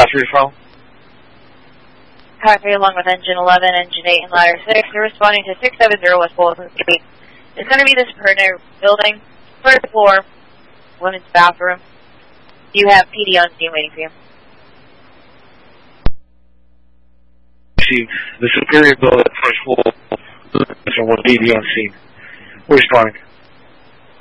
passenger phone? Copy, along with engine 11, engine 8, and ladder 6. They're responding to 670 West Boylston Street. It's going to be this partner building, first floor, women's bathroom. You have PD on scene waiting for you. See, the Superior building, first floor, with PD on scene. We're responding.